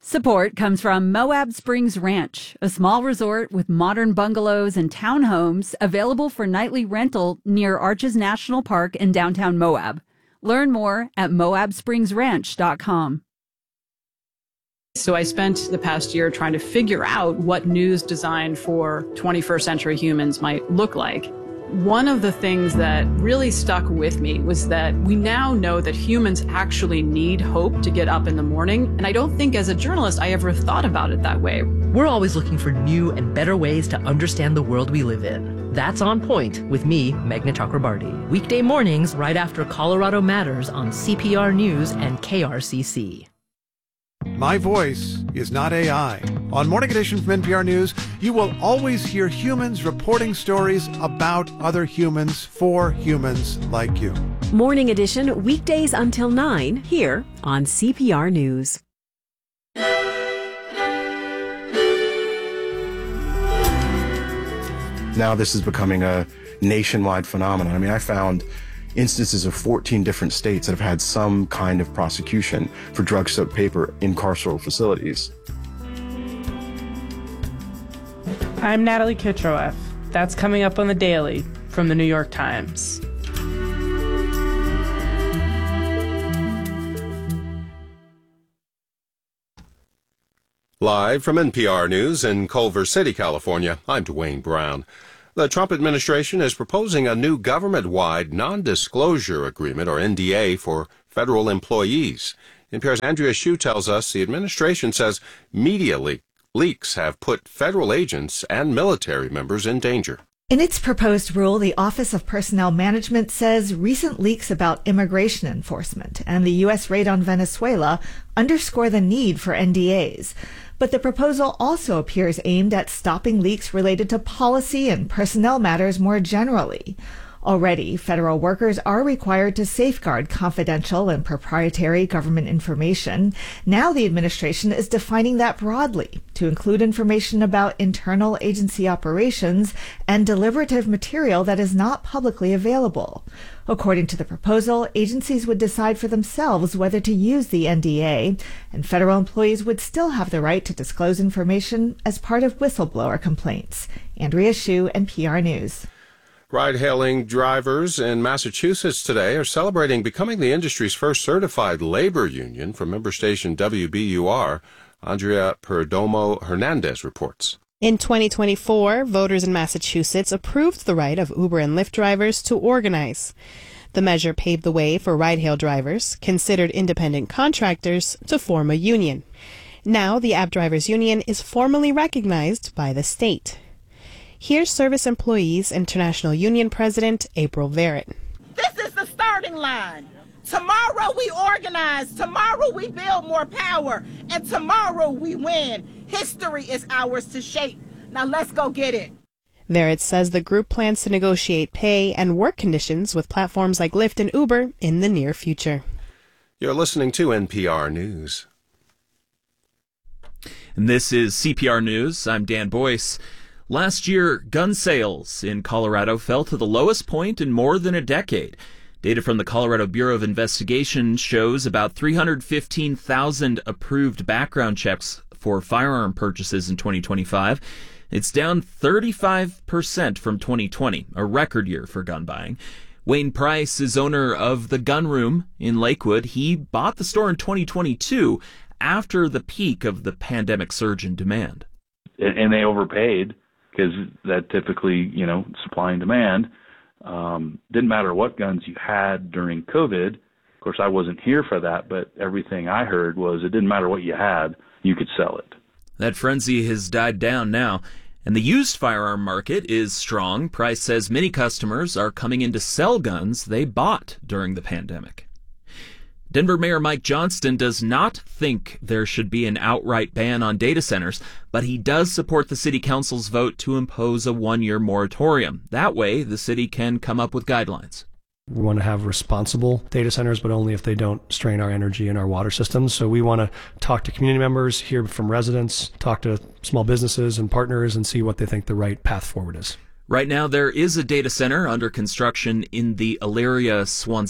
Support comes from Moab Springs Ranch, a small resort with modern bungalows and townhomes available for nightly rental near Arches National Park in downtown Moab. Learn more at moabspringsranch.com. So I spent the past year trying to figure out what news designed for 21st century humans might look like. One of the things that really stuck with me was that we now know that humans actually need hope to get up in the morning. And I don't think as a journalist I ever thought about it that way. We're always looking for new and better ways to understand the world we live in. That's On Point with me, Meghna Chakrabarti. Weekday mornings right after Colorado Matters on CPR News and KRCC. My voice is not AI. On Morning Edition from NPR News, you will always hear humans reporting stories about other humans for humans like you. Morning Edition, weekdays until 9, here on CPR News. Now this is becoming a nationwide phenomenon. I mean, I found instances of 14 different states that have had some kind of prosecution for drug-soaked paper in carceral facilities. I'm Natalie Kitroeff. That's coming up on The Daily from the New York Times. Live from NPR News in Culver City, California, I'm Dwayne Brown. The Trump administration is proposing a new government-wide non-disclosure agreement, or NDA, for federal employees. NPR's Andrea Hsu tells us the administration says media leaks have put federal agents and military members in danger. In its proposed rule, the Office of Personnel Management says recent leaks about immigration enforcement and the U.S. raid on Venezuela underscore the need for NDAs. But the proposal also appears aimed at stopping leaks related to policy and personnel matters more generally. Already, federal workers are required to safeguard confidential and proprietary government information. Now the administration is defining that broadly to include information about internal agency operations and deliberative material that is not publicly available. According to the proposal, agencies would decide for themselves whether to use the NDA, and federal employees would still have the right to disclose information as part of whistleblower complaints. Andrea Hsu, NPR News. Ride-hailing drivers in Massachusetts today are celebrating becoming the industry's first certified labor union from member station WBUR. Andrea Perdomo Hernandez reports. In 2024, voters in Massachusetts approved the right of Uber and Lyft drivers to organize. The measure paved the way for ride-hail drivers, considered independent contractors, to form a union. Now, the App Drivers Union is formally recognized by the state. Here's Service Employees International Union President April Verrett. This is the starting line. Tomorrow we organize. Tomorrow we build more power. And tomorrow we win. History is ours to shape. Now let's go get it. Verrett says the group plans to negotiate pay and work conditions with platforms like Lyft and Uber in the near future. You're listening to NPR News. And this is CPR News. I'm Dan Boyce. Last year, gun sales in Colorado fell to the lowest point in more than a decade. Data from the Colorado Bureau of Investigation shows about 315,000 approved background checks for firearm purchases in 2025. It's down 35% from 2020, a record year for gun buying. Wayne Price is owner of the Gun Room in Lakewood. He bought the store in 2022 after the peak of the pandemic surge in demand. And they overpaid, because that typically, supply and demand. Didn't matter what guns you had during COVID. Of course, I wasn't here for that, but everything I heard was it didn't matter what you had, you could sell it. That frenzy has died down now, and the used firearm market is strong. Price says many customers are coming in to sell guns they bought during the pandemic. Denver Mayor Mike Johnston does not think there should be an outright ban on data centers, but he does support the city council's vote to impose a one-year moratorium. That way, the city can come up with guidelines. We want to have responsible data centers, but only if they don't strain our energy and our water systems. So we want to talk to community members, hear from residents, talk to small businesses and partners, and see what they think the right path forward is. Right now, there is a data center under construction in the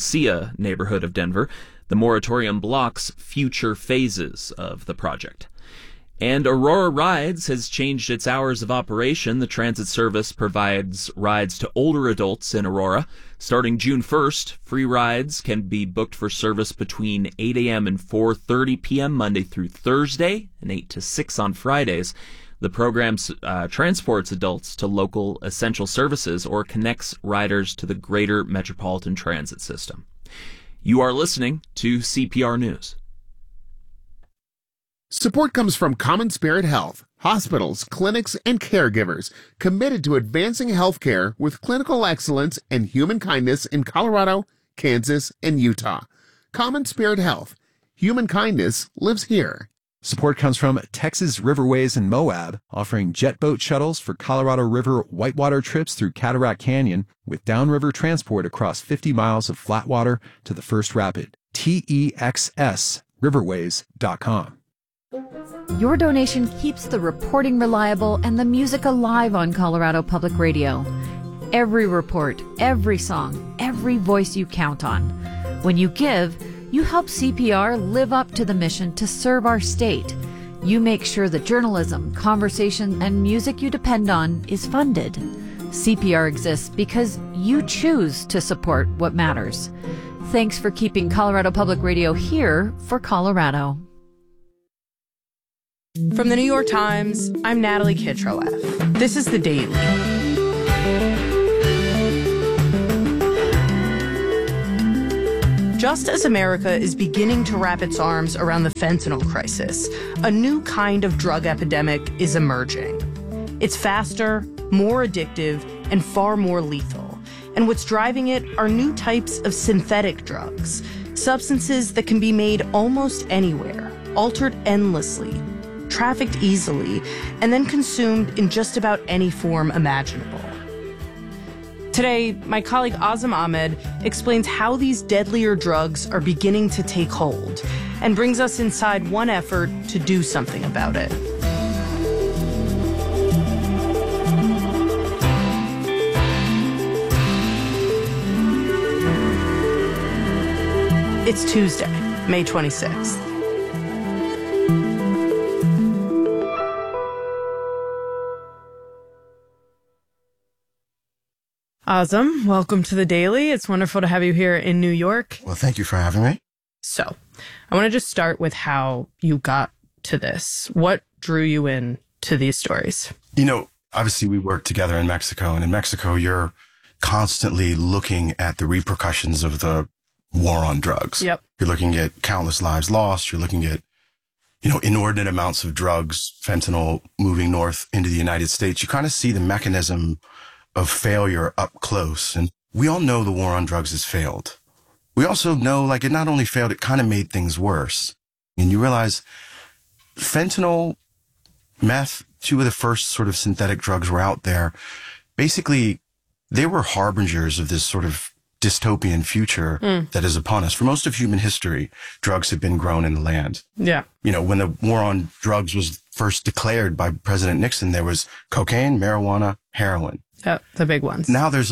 Elyria-Swansea neighborhood of Denver. The moratorium blocks future phases of the project. And Aurora Rides has changed its hours of operation. The transit service provides rides to older adults in Aurora. Starting June 1st, free rides can be booked for service between 8 a.m. and 4:30 p.m. Monday through Thursday and 8 to 6 on Fridays. The program transports adults to local essential services or connects riders to the greater metropolitan transit system. You are listening to CPR News. Support comes from Common Spirit Health, hospitals, clinics, and caregivers committed to advancing healthcare with clinical excellence and human kindness in Colorado, Kansas, and Utah. Common Spirit Health. Human kindness lives here. Support comes from Texas Riverways and Moab, offering jet boat shuttles for Colorado River whitewater trips through Cataract Canyon with downriver transport across 50 miles of flat water to the first rapid. TEXSriverways.com. Your donation keeps the reporting reliable and the music alive on Colorado Public Radio. Every report, every song, every voice you count on. When you give, you help CPR live up to the mission to serve our state. You make sure the journalism, conversation, and music you depend on is funded. CPR exists because you choose to support what matters. Thanks for keeping Colorado Public Radio here for Colorado. From the New York Times, I'm Natalie Kitroeff. This is The Daily. Just as America is beginning to wrap its arms around the fentanyl crisis, a new kind of drug epidemic is emerging. It's faster, more addictive, and far more lethal. And what's driving it are new types of synthetic drugs, substances that can be made almost anywhere, altered endlessly, trafficked easily, and then consumed in just about any form imaginable. Today, my colleague Azam Ahmed explains how these deadlier drugs are beginning to take hold and brings us inside one effort to do something about it. It's Tuesday, May 26th. Azam, welcome to The Daily. It's wonderful to have you here in New York. Well, thank you for having me. So, I want to just start with how you got to this. What drew you in to these stories? You know, obviously we work together in Mexico, and in Mexico you're constantly looking at the repercussions of the war on drugs. Yep. You're looking at countless lives lost. You're looking at, inordinate amounts of drugs, fentanyl moving north into the United States. You kind of see the mechanism of failure up close. And we all know the war on drugs has failed. We also know, it not only failed, it kind of made things worse. And you realize fentanyl, meth, two of the first sort of synthetic drugs were out there. Basically, they were harbingers of this sort of dystopian future that is upon us. For most of human history, drugs have been grown in the land. Yeah. When the war on drugs was first declared by President Nixon, there was cocaine, marijuana, heroin. The big ones. Now there's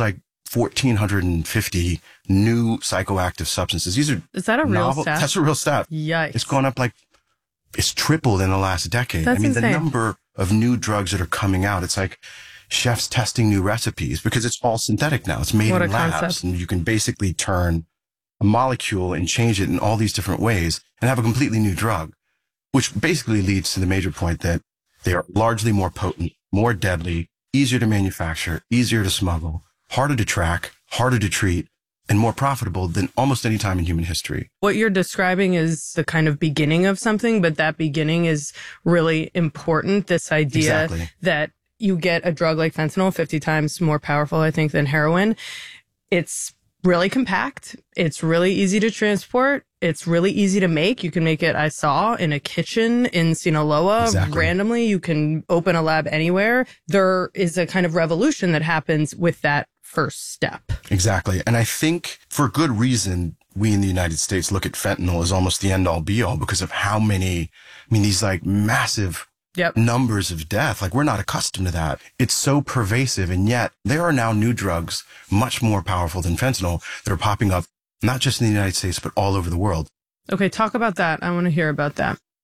1,450 new psychoactive substances. These are Is that a real stat? That's a real stat. Yikes. It's gone up it's tripled in the last decade. That's insane. The number of new drugs that are coming out, it's like chefs testing new recipes because it's all synthetic now. It's made in labs. Concept. And you can basically turn a molecule and change it in all these different ways and have a completely new drug, which basically leads to the major point that they are largely more potent, more deadly, easier to manufacture, easier to smuggle, harder to track, harder to treat, and more profitable than almost any time in human history. What you're describing is the kind of beginning of something, but that beginning is really important. This idea that you get a drug like fentanyl 50 times more powerful, I think, than heroin. It's really compact. It's really easy to transport. It's really easy to make. You can make it, I saw, in a kitchen in Sinaloa. Exactly. Randomly, you can open a lab anywhere. There is a kind of revolution that happens with that first step. Exactly. And I think for good reason, we in the United States look at fentanyl as almost the end all be all because of how many, these massive numbers of death. We're not accustomed to that. It's so pervasive. And yet there are now new drugs much more powerful than fentanyl that are popping up, not just in the United States, but all over the world. Okay, talk about that. I want to hear about that.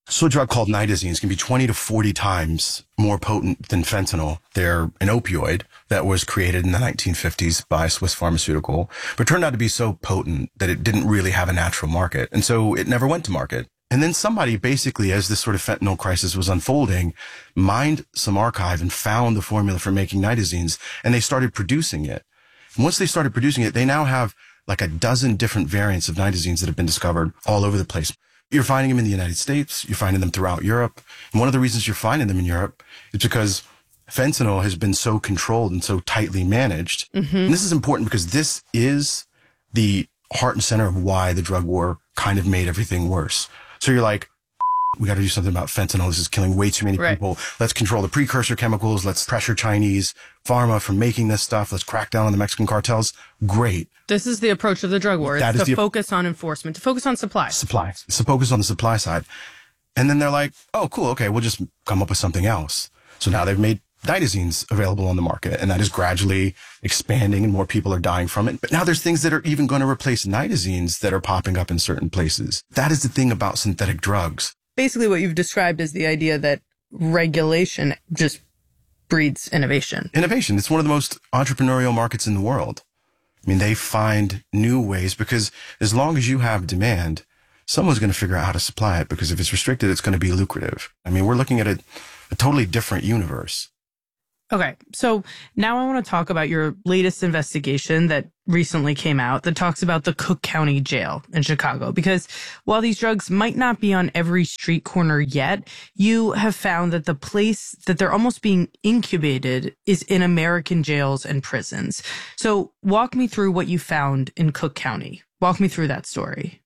So a drug called nitazenes can be 20 to 40 times more potent than fentanyl. They're an opioid that was created in the 1950s by Swiss Pharmaceutical, but turned out to be so potent that it didn't really have a natural market. And so it never went to market. And then somebody basically, as this sort of fentanyl crisis was unfolding, mined some archive and found the formula for making nitazenes, and they started producing it. And once they started producing it, they now have like a dozen different variants of nitazenes that have been discovered all over the place. You're finding them in the United States. You're finding them throughout Europe. And one of the reasons you're finding them in Europe is because fentanyl has been so controlled and so tightly managed. Mm-hmm. And this is important because this is the heart and center of why the drug war kind of made everything worse. So you're like, we got to do something about fentanyl. This is killing way too many people. Let's control the precursor chemicals. Let's pressure Chinese pharma from making this stuff. Let's crack down on the Mexican cartels. Great. This is the approach of the drug war. It's to focus on enforcement, to focus on supply. Supply. It's to focus on the supply side. And then they're like, oh, cool. Okay, we'll just come up with something else. So now they've made nitazenes available on the market, and that is gradually expanding and more people are dying from it. But now there's things that are even going to replace nitazenes that are popping up in certain places. That is the thing about synthetic drugs. Basically what you've described is the idea that regulation just breeds innovation. Innovation. It's one of the most entrepreneurial markets in the world. I mean, they find new ways because as long as you have demand, someone's going to figure out how to supply it, because if it's restricted, it's going to be lucrative. I mean, we're looking at a totally different universe. Okay, so now I want to talk about your latest investigation that recently came out that talks about the Cook County Jail in Chicago. Because while these drugs might not be on every street corner yet, you have found that the place that they're almost being incubated is in American jails and prisons. So walk me through what you found in Cook County. Walk me through that story.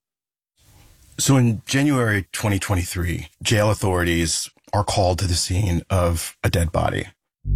So in January 2023, jail authorities are called to the scene of a dead body.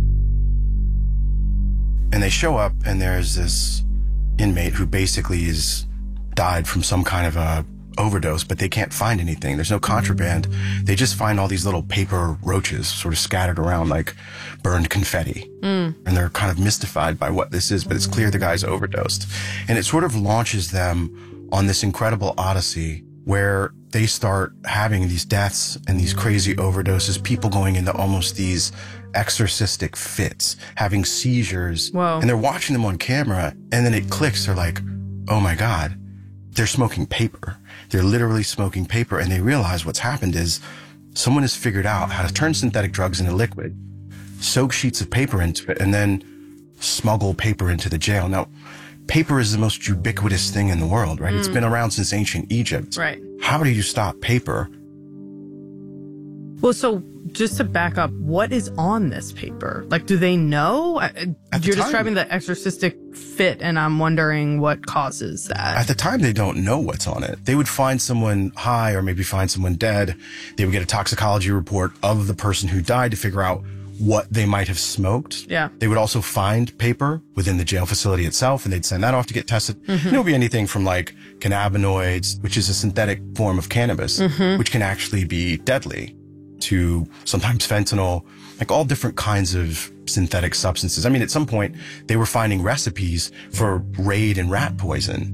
And they show up, and there's this inmate who basically is died from some kind of a overdose, but they can't find anything. There's no contraband. They just find all these little paper roaches sort of scattered around like burned confetti. And they're kind of mystified by what this is, but it's clear the guy's overdosed. And it sort of launches them on this incredible odyssey where they start having these deaths and these crazy overdoses, people going into almost these exorcistic fits, having seizures. Whoa. And they're watching them on camera, and then it clicks. They're like, oh my God, they're smoking paper. They're literally smoking paper. And they realize what's happened is someone has figured out how to turn synthetic drugs into liquid, soak sheets of paper into it, and then smuggle paper into the jail. Now, paper is the most ubiquitous thing in the world, right? It's been around since ancient Egypt. Right. How do you stop paper? Well, so just to back up, what is on this paper? Like, do they know? You're describing the exorcistic fit, and I'm wondering what causes that. At the time, they don't know what's on it. They would find someone high or maybe find someone dead. They would get a toxicology report of the person who died to figure out what they might have smoked. Yeah. They would also find paper within the jail facility itself, and they'd send that off to get tested. Mm-hmm. It would be anything from like cannabinoids, which is a synthetic form of cannabis, which can actually be deadly, to sometimes fentanyl, like all different kinds of synthetic substances. I mean, at some point, they were finding recipes for raid and rat poison.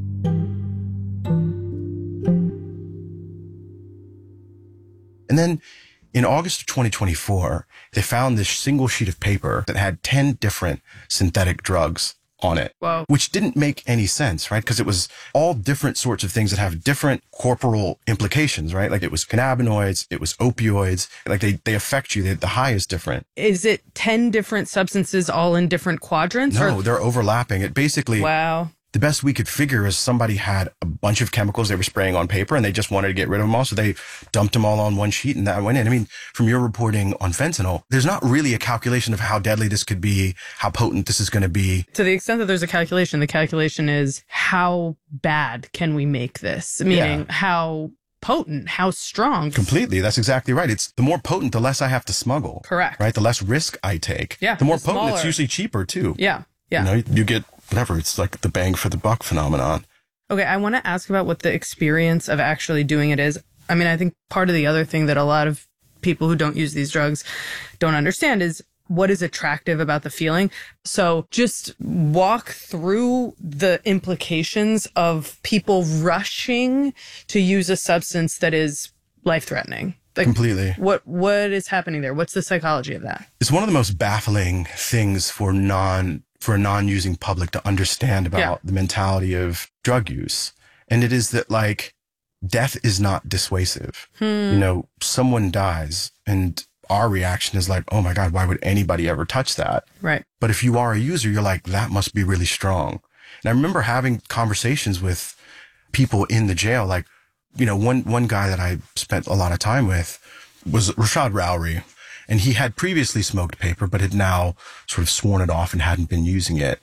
And then in August of 2024, they found this single sheet of paper that had 10 different synthetic drugs on it, which didn't make any sense, right? Because it was all different sorts of things that have different corporal implications, right? Like it was cannabinoids, it was opioids, like they affect you. The high is different. Is it 10 different substances all in different quadrants? No, they're overlapping. It basically... Wow. The best we could figure is somebody had a bunch of chemicals they were spraying on paper, and they just wanted to get rid of them all. So they dumped them all on one sheet, and that went in. I mean, from your reporting on fentanyl, there's not really a calculation of how deadly this could be, how potent this is going to be. To the extent that there's a calculation, the calculation is how bad can we make this? Meaning how potent, how strong. Completely. That's exactly right. It's the more potent, the less I have to smuggle. Correct. Right? The less risk I take. Yeah. The more potent, it's usually cheaper too. Yeah. Yeah. You know, you get whatever. It's like the bang for the buck phenomenon. Okay, I want to ask about what the experience of actually doing it is. I mean, I think part of the other thing that a lot of people who don't use these drugs don't understand is what is attractive about the feeling. So just walk through the implications of people rushing to use a substance that is life-threatening. Like, completely. What is happening there? What's the psychology of that? It's one of the most baffling things for a non-using public to understand about the mentality of drug use. And it is that, like, death is not dissuasive. You know, someone dies and our reaction is like, oh my God, why would anybody ever touch that? Right. But if you are a user, you're like, that must be really strong. And I remember having conversations with people in the jail. Like, you know, one guy that I spent a lot of time with was Rashad Rowry. And he had previously smoked paper, but had now sort of sworn it off and hadn't been using it.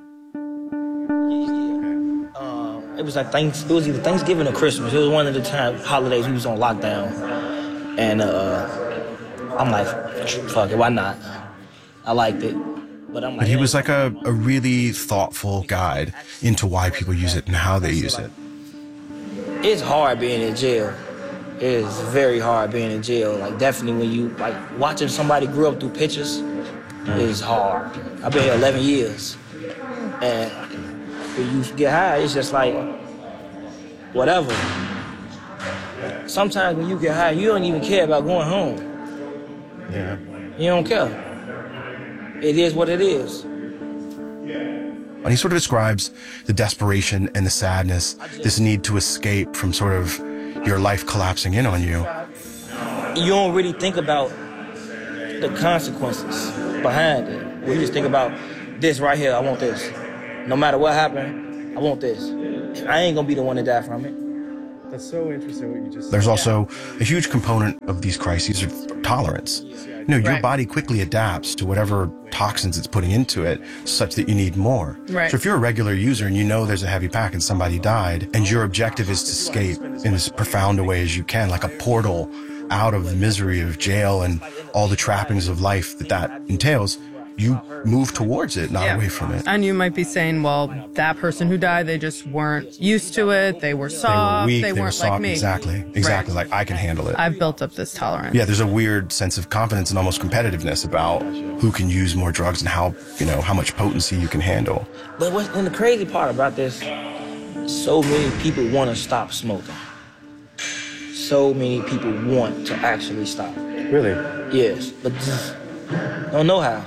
It was like it was either Thanksgiving or Christmas. It was one of the holidays we was on lockdown. And I'm like, fuck it, why not? I liked it. But he was like a really thoughtful guide into why people use it and how they use it. It's hard being in jail. It is very hard being in jail. Like, definitely when you, like, watching somebody grow up through pictures is hard. I've been here 11 years. And when you get high, it's just like, whatever. Sometimes when you get high, you don't even care about going home. Yeah. You don't care. It is what it is. And he sort of describes the desperation and the sadness, this need to escape from sort of your life collapsing in on you. You don't really think about the consequences behind it. You just think about this right here, I want this. No matter what happened, I want this. I ain't gonna be the one to die from it. That's so interesting what you just said. There's also a huge component of these crises of tolerance. You know, your body quickly adapts to whatever toxins it's putting into it such that you need more. Right. So if you're a regular user and you know there's a heavy pack and somebody died, and your objective is to escape in as profound a way as you can, like a portal out of the misery of jail and all the trappings of life that entails, you move towards it, not away from it. And you might be saying, well, that person who died, they just weren't used to it. They were soft. They were weak. They weren't soft. like me. Exactly. Right. Like, I can handle it. I've built up this tolerance. Yeah, there's a weird sense of confidence and almost competitiveness about who can use more drugs and how much potency you can handle. But and the crazy part about this, so many people want to stop smoking. So many people want to actually stop. Really? Yes, but just don't know how.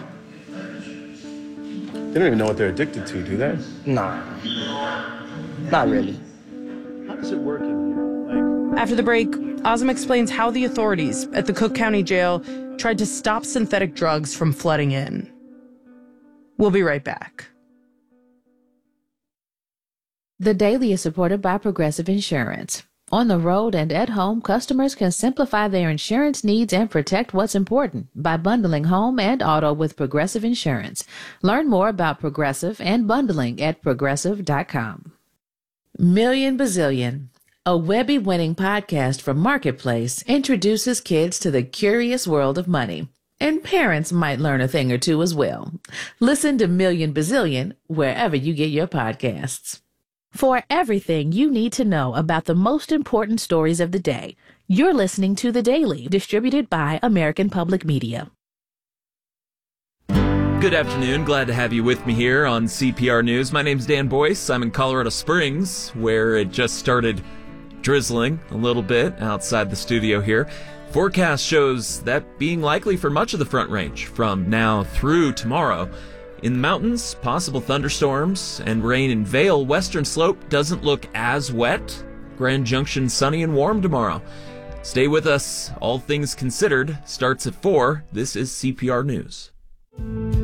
They don't even know what they're addicted to, do they? Nah, not really. How does it work in here? After the break, Azam explains how the authorities at the Cook County Jail tried to stop synthetic drugs from flooding in. We'll be right back. The Daily is supported by Progressive Insurance. On the road and at home, customers can simplify their insurance needs and protect what's important by bundling home and auto with Progressive Insurance. Learn more about Progressive and bundling at Progressive.com. Million Bazillion, a Webby-winning podcast from Marketplace, introduces kids to the curious world of money. And parents might learn a thing or two as well. Listen to Million Bazillion wherever you get your podcasts. For everything you need to know about the most important stories of the day, you're listening to The Daily, distributed by American Public Media. Good afternoon. Glad to have you with me here on CPR News. My name's Dan Boyce. I'm in Colorado Springs, where it just started drizzling a little bit outside the studio here. Forecast shows that being likely for much of the Front Range from now through tomorrow. In the mountains, possible thunderstorms and rain in Vail. Western Slope doesn't look as wet. Grand Junction sunny and warm tomorrow. Stay with us. All Things Considered starts at 4. This is CPR News.